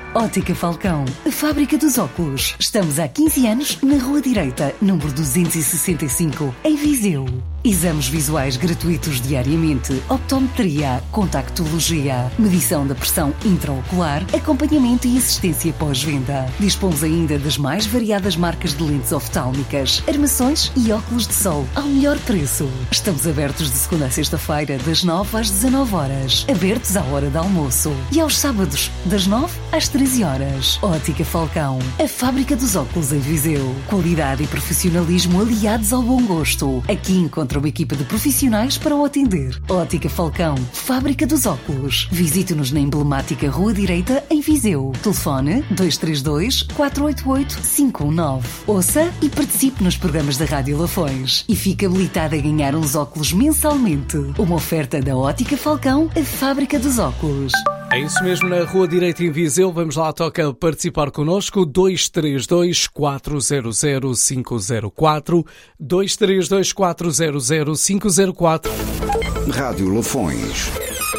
Ótica Falcão, a fábrica dos óculos. Estamos há 15 anos na Rua Direita, número 265, em Viseu. Exames visuais gratuitos diariamente, optometria, contactologia, medição da pressão intraocular, acompanhamento e assistência pós-venda. Dispomos ainda das mais variadas marcas de lentes oftálmicas, armações e óculos de sol ao melhor preço. Estamos abertos de segunda a sexta-feira, das 9 às 19 horas. Abertos à hora do almoço. E aos sábados, das 9 às 13 horas. Ótica Falcão, a fábrica dos óculos em Viseu. Qualidade e profissionalismo aliados ao bom gosto. Aqui encontra uma equipa de profissionais para o atender. Ótica Falcão, fábrica dos óculos. Visite-nos na emblemática Rua Direita, em Viseu. Telefone 232 488 519. Ouça e participe nos programas da Rádio Lafões. E fique habilitado a ganhar uns óculos mensalmente. Uma oferta da Ótica Falcão, a fábrica dos óculos. É isso mesmo, na Rua Direita em Viseu. Vamos lá, toca participar connosco. 232 400 504 232 400 504. Rádio Lafões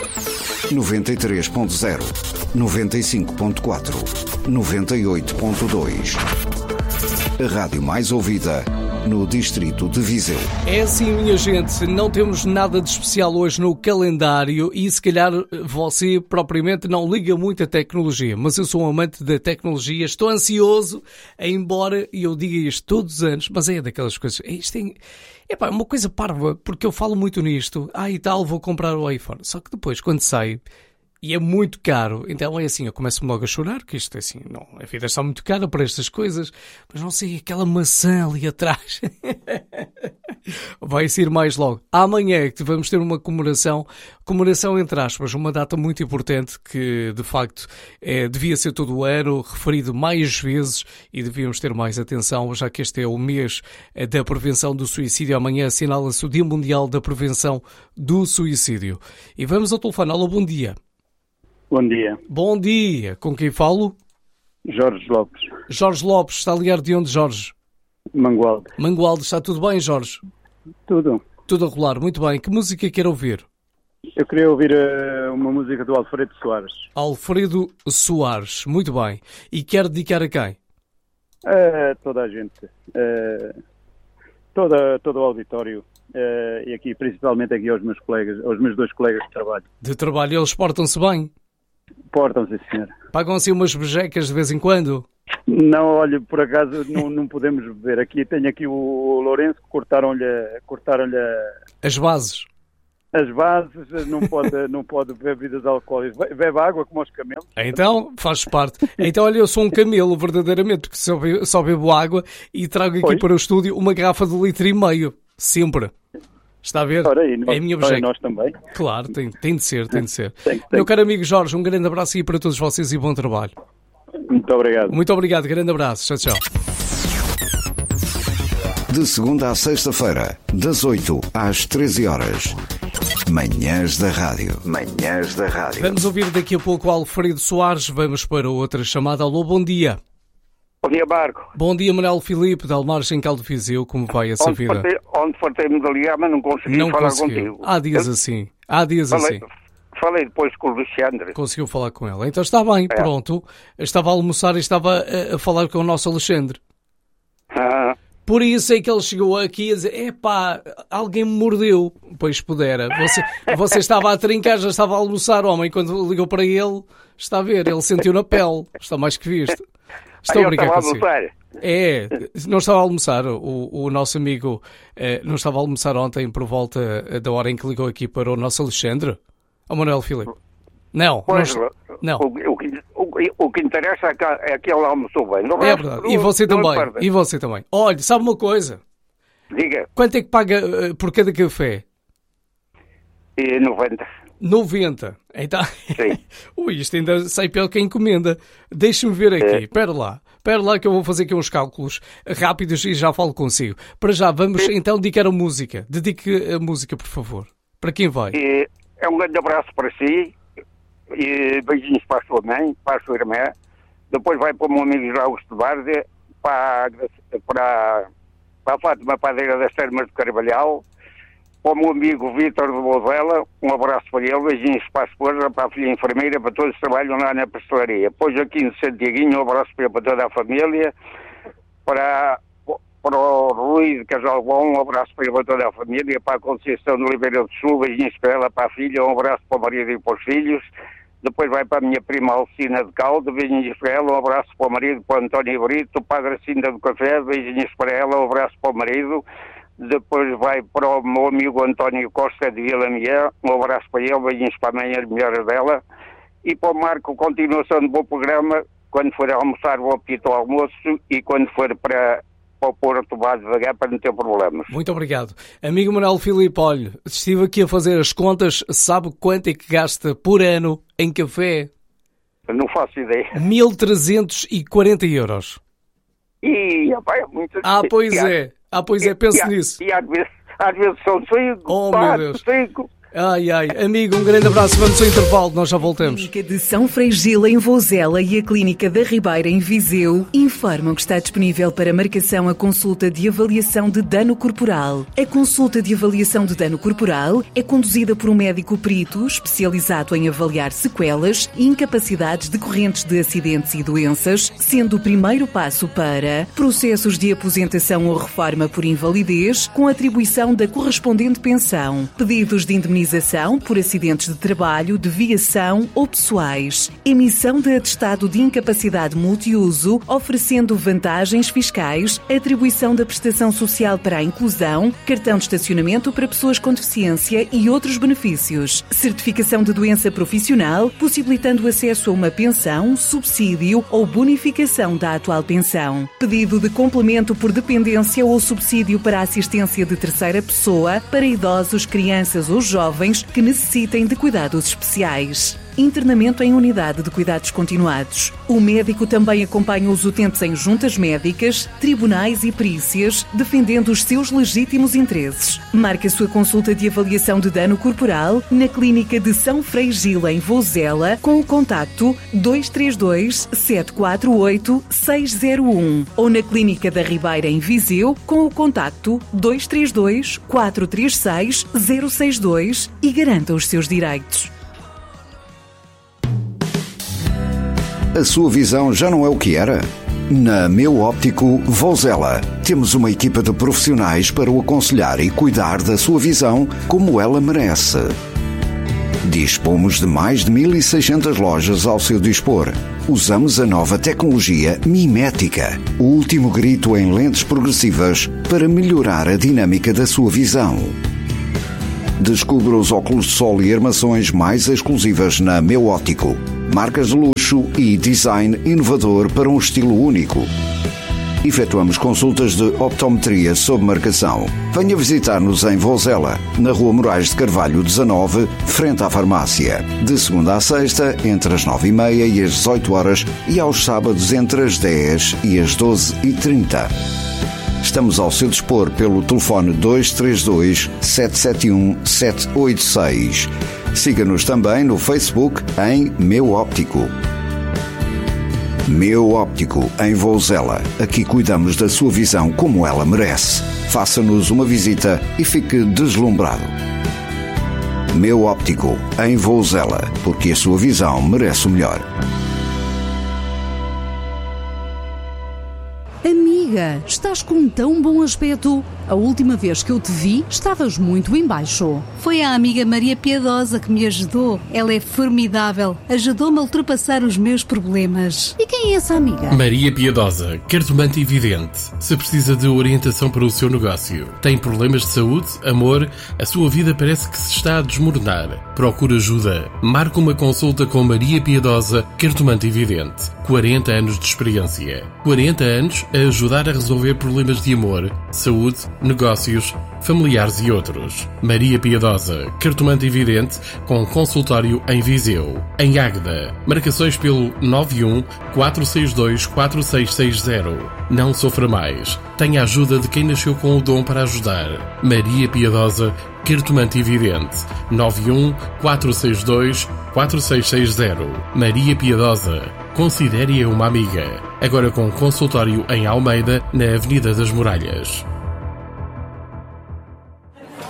93.0, 95.4, 98.2. A rádio mais ouvida no distrito de Viseu. É assim, minha gente, não temos nada de especial hoje no calendário e se calhar você propriamente não liga muito à tecnologia, mas eu sou um amante da tecnologia, estou ansioso, embora eu diga isto todos os anos, mas é daquelas coisas, isto é uma coisa parva, porque eu falo muito nisto, e tal, vou comprar o iPhone, só que depois quando sai, e é muito caro, então é assim, eu começo-me logo a chorar, que isto é assim, não, a vida está muito cara para estas coisas, mas não sei, aquela maçã ali atrás, vai ser mais logo. Amanhã é que vamos ter uma comemoração entre aspas, uma data muito importante que, de facto, devia ser todo o ano, referido mais vezes e devíamos ter mais atenção, já que este é o mês da prevenção do suicídio. Amanhã assinala-se o Dia Mundial da Prevenção do Suicídio. E vamos ao telefone. Alô, bom dia. Bom dia. Bom dia. Com quem falo? Jorge Lopes. Jorge Lopes. Está a ligar de onde, Jorge? Mangualde. Mangualde. Está tudo bem, Jorge? Tudo. Tudo a rolar. Muito bem. Que música quer ouvir? Eu queria ouvir uma música do Alfredo Soares. Alfredo Soares. Muito bem. E quer dedicar a quem? Toda a gente. Todo o auditório. E aqui, principalmente aqui aos meus colegas, aos meus dois colegas de trabalho. De trabalho. Eles portam-se bem? Portam-se, senhor. Pagam assim umas bejecas de vez em quando? Não, olha, por acaso não podemos beber. Tenho aqui o Lourenço que cortaram-lhe as bases. As bases, não pode beber bebidas alcoólicas. Bebe água como aos camelos. Então, faz parte. Então, olha, eu sou um camelo, verdadeiramente, porque só bebo água e trago aqui para o estúdio uma garrafa de 1,5 litro. Sempre. Está a ver? É a minha objeto. Nós também. Claro, tem de ser. Tem. Meu caro amigo Jorge, um grande abraço aí para todos vocês e bom trabalho. Muito obrigado. Muito obrigado, grande abraço. Tchau, tchau. De segunda à sexta-feira, das 8 às 13 horas. Manhãs da Rádio. Manhãs da Rádio. Vamos ouvir daqui a pouco o Alfredo Soares. Vamos para outra chamada. Alô, bom dia. Bom dia, Marco. Bom dia, Manuel Filipe, de Almares em Caldo Viseu. Como vai essa vida? Onde fartei-me de ligar, mas não consegui falar contigo. Há dias assim. Falei depois com o Alexandre. Conseguiu falar com ela. Então está bem, pronto. Estava a almoçar e estava a falar com o nosso Alexandre. Por isso é que ele chegou aqui a dizer, alguém me mordeu. Pois pudera. Você estava a trincar, já estava a almoçar, homem. Quando ligou para ele, está a ver, ele sentiu na pele. Está mais que visto. Estou a brincar consigo. Não estava a almoçar. O nosso amigo não estava a almoçar ontem por volta da hora em que ligou aqui para o nosso Alexandre. O Manuel Filipe. Não. O que interessa é que ele almoçou bem. É verdade. E você também. Olha, sabe uma coisa? Diga. Quanto é que paga por cada café? 90. 90. Então, sim. Isto ainda sai pior que a encomenda. Deixa-me ver aqui. Espera lá que eu vou fazer aqui uns cálculos rápidos e já falo consigo. Para já, vamos então dedicar a música. Dedique a música, por favor. Para quem vai? É um grande abraço para si. E beijinhos para a sua mãe, para a sua irmã. Depois vai para o meu amigo João de Várzea, para a Fátima Padeira das Termas de Carvalhal. para o meu amigo Vítor de Bozela, um abraço para ele, beijinhos para a esposa, para a filha enfermeira, para todos que trabalham lá na pastelaria. Depois aqui no Santiaguinho, um abraço para toda a família, para o Rui de Casalbom, um abraço para toda a família, para a Conceição de Oliveira do Sul, beijinhos para ela, para a filha, um abraço para o marido e para os filhos. Depois vai para a minha prima Alcina de Caldo, beijinhos para ela, um abraço para o marido, para o António Brito, para a Gracinda do Café, beijinhos para ela, um abraço para o marido. Depois vai para o meu amigo António Costa de Vila Mier, um abraço para ele, beijinhos para a mãe e as melhores dela. E para o Marco, continuação do bom programa, quando for almoçar vou pedir o almoço e quando for para o Porto vá devagar para não ter problemas. Muito obrigado. Amigo Manuel Filipe, olha, estive aqui a fazer as contas, sabe quanto é que gasta por ano em café? Não faço ideia. 1.340 euros. E é muito... Pois é, pense nisso. E às vezes são 5, 4, 5... Ai, amigo, um grande abraço, vamos ao intervalo, nós já voltamos. A Clínica de São Frei Gil em Vozela e a Clínica da Ribeira em Viseu informam que está disponível para marcação a consulta de avaliação de dano corporal. A consulta de avaliação de dano corporal é conduzida por um médico perito especializado em avaliar sequelas e incapacidades decorrentes de acidentes e doenças, sendo o primeiro passo para processos de aposentação ou reforma por invalidez com atribuição da correspondente pensão, pedidos de indemnização por acidentes de trabalho, de viação ou pessoais. Emissão de atestado de incapacidade multiuso, oferecendo vantagens fiscais, atribuição da prestação social para a inclusão, cartão de estacionamento para pessoas com deficiência e outros benefícios. Certificação de doença profissional, possibilitando acesso a uma pensão, subsídio ou bonificação da atual pensão. Pedido de complemento por dependência ou subsídio para a assistência de terceira pessoa para idosos, crianças ou jovens que necessitem de cuidados especiais. Internamento em unidade de cuidados continuados. O médico também acompanha os utentes em juntas médicas, tribunais e perícias, defendendo os seus legítimos interesses. Marque a sua consulta de avaliação de dano corporal na Clínica de São Frei Gil em Vozela com o contacto 232 748 601 ou na Clínica da Ribeira em Viseu com o contacto 232 436 062 e garanta os seus direitos. A sua visão já não é o que era? Na Meu Óptico Vozela, temos uma equipa de profissionais para o aconselhar e cuidar da sua visão como ela merece. Dispomos de mais de 1.600 lojas ao seu dispor. Usamos a nova tecnologia mimética, o último grito em lentes progressivas para melhorar a dinâmica da sua visão. Descubra os óculos de sol e armações mais exclusivas na Meu Óptico. Marcas de luxo e design inovador para um estilo único. Efetuamos consultas de optometria sob marcação. Venha visitar-nos em Vozela, na Rua Moraes de Carvalho 19, frente à farmácia. De segunda a sexta, entre as 9h30 e as 18 horas e aos sábados entre as 10 e as 12h30. Estamos ao seu dispor pelo telefone 232 771 786. Siga-nos também no Facebook em Meu Óptico. Meu Óptico em Vozela. Aqui cuidamos da sua visão como ela merece. Faça-nos uma visita e fique deslumbrado. Meu Óptico em Vozela, porque a sua visão merece o melhor. Amiga, estás com tão bom aspecto. A última vez que eu te vi, estavas muito em baixo. Foi a amiga Maria Piedosa que me ajudou. Ela é formidável. Ajudou-me a ultrapassar os meus problemas. E quem é essa amiga? Maria Piedosa, cartomante e vidente. Se precisa de orientação para o seu negócio, tem problemas de saúde, amor, a sua vida parece que se está a desmoronar. Procura ajuda. Marque uma consulta com Maria Piedosa, cartomante e vidente. 40 anos de experiência. 40 anos a ajudar a resolver problemas de amor, saúde, negócios, familiares e outros. Maria Piedosa, cartomante e vidente, com consultório em Viseu. Em Águeda, marcações pelo 91 462 4660. Não sofra mais. Tenha a ajuda de quem nasceu com o dom para ajudar. Maria Piedosa, cartomante e vidente. 91 462 4660. Maria Piedosa. Considere-a uma amiga. Agora com consultório em Almeida, na Avenida das Muralhas.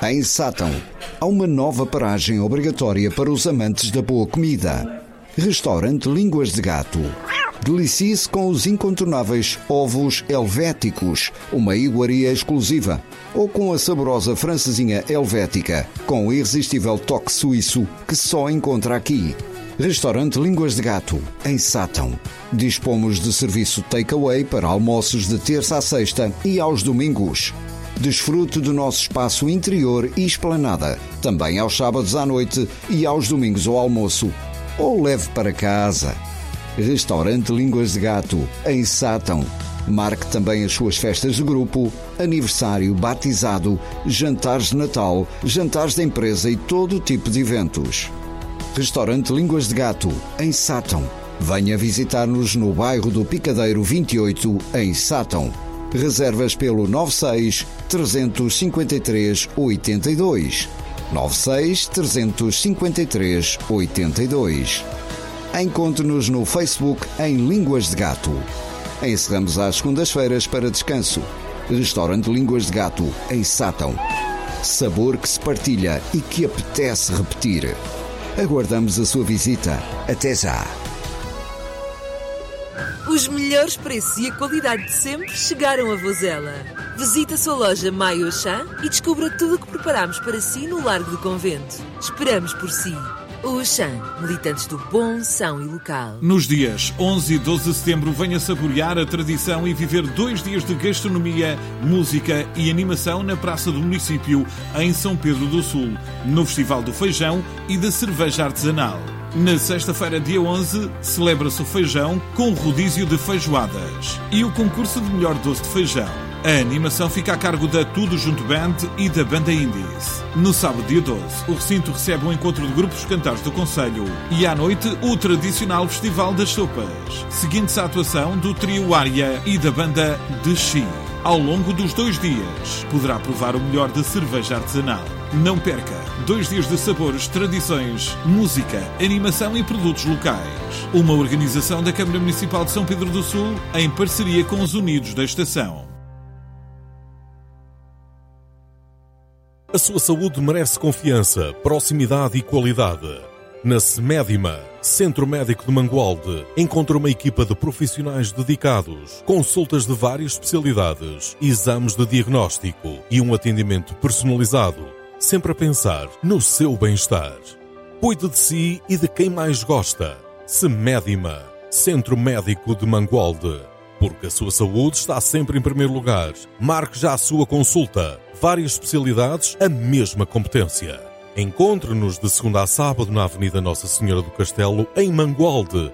Em Sátão, há uma nova paragem obrigatória para os amantes da boa comida. Restaurante Línguas de Gato. Delicie-se com os incontornáveis ovos helvéticos, uma iguaria exclusiva, ou com a saborosa francesinha helvética, com o irresistível toque suíço que só encontra aqui. Restaurante Línguas de Gato, em Sátão. Dispomos de serviço takeaway para almoços de terça a sexta e aos domingos. Desfrute do nosso espaço interior e esplanada, também aos sábados à noite e aos domingos ao almoço. Ou leve para casa. Restaurante Línguas de Gato, em Sátão. Marque também as suas festas de grupo, aniversário, batizado, jantares de Natal, jantares de empresa e todo tipo de eventos. Restaurante Línguas de Gato, em Sátão. Venha visitar-nos no bairro do Picadeiro 28, em Sátão. Reservas pelo 96 353 82. 96 353 82. Encontre-nos no Facebook em Línguas de Gato. Encerramos às segundas-feiras para descanso. Restaurante Línguas de Gato, em Sátão. Sabor que se partilha e que apetece repetir. Aguardamos a sua visita. Até já! Os melhores preços e a qualidade de sempre chegaram a Vozela. Visite a sua loja Maio Auchan e descubra tudo o que preparamos para si no Largo do Convento. Esperamos por si. O Auchan, militantes do bom, são e local. Nos dias 11 e 12 de setembro, venha saborear a tradição e viver 2 dias de gastronomia, música e animação na Praça do Município, em São Pedro do Sul, no Festival do Feijão e da Cerveja Artesanal. Na sexta-feira, dia 11, celebra-se o feijão com o rodízio de feijoadas e o concurso de melhor doce de feijão. A animação fica a cargo da Tudo Junto Band e da Banda Indies. No sábado, dia 12, o recinto recebe um encontro de grupos cantares do concelho e à noite o tradicional Festival das Sopas, seguindo-se a atuação do trio Ária e da banda de Xi. Ao longo dos 2 dias, poderá provar o melhor da cerveja artesanal. Não perca 2 dias de sabores, tradições, música, animação e produtos locais. Uma organização da Câmara Municipal de São Pedro do Sul em parceria com os Unidos da Estação. A sua saúde merece confiança, proximidade e qualidade. Na Semédima, Centro Médico de Mangualde, encontra uma equipa de profissionais dedicados, consultas de várias especialidades, exames de diagnóstico e um atendimento personalizado, sempre a pensar no seu bem-estar. Cuide de si e de quem mais gosta. Semédima, Centro Médico de Mangualde. Porque a sua saúde está sempre em primeiro lugar. Marque já a sua consulta. Várias especialidades, a mesma competência. Encontre-nos de segunda a sábado na Avenida Nossa Senhora do Castelo, em Mangualde.